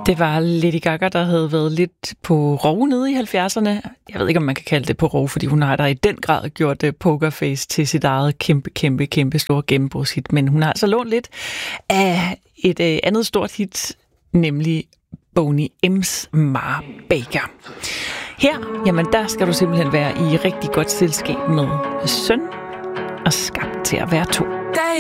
Det var Lady Gaga, der havde været lidt på rov nede i 70'erne. Jeg ved ikke, om man kan kalde det på rov, fordi hun har da i den grad gjort Pokerface til sit eget kæmpe store gennembrudshit. Men hun har altså lånt lidt af et andet stort hit, nemlig Boney M's Ma Baker. Her, jamen der skal du simpelthen være i rigtig godt selskab med søn og skabt til at være to.